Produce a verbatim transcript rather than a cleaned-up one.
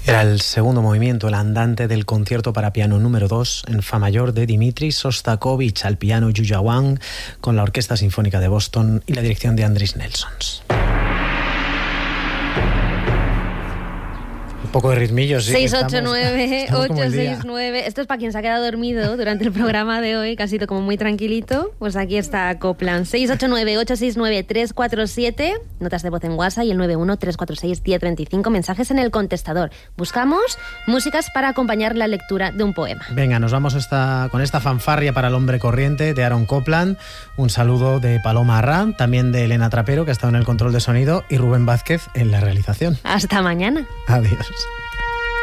Era el segundo movimiento, el andante del concierto para piano número dos en fa mayor de Dmitri Shostakovich, al piano Yuya Wang, con la Orquesta Sinfónica de Boston y la dirección de Andris Nelsons. Un poco de ritmillos, sí. seis ocho nueve, ocho seis nueve. Esto es para quien se ha quedado dormido durante el programa de hoy, que ha sido como muy tranquilito. Pues aquí está Copland. seis ocho nueve, ocho seis nueve, tres cuatro siete. Notas de voz en WhatsApp y el nueve uno, tres cuatro seis, uno cero dos cinco. Mensajes en el contestador. Buscamos músicas para acompañar la lectura de un poema. Venga, nos vamos esta, con esta fanfarria para el hombre corriente de Aaron Copland. Un saludo de Paloma Arrá, también de Elena Trapero, que ha estado en el control de sonido, y Rubén Vázquez en la realización. Hasta mañana. Adiós.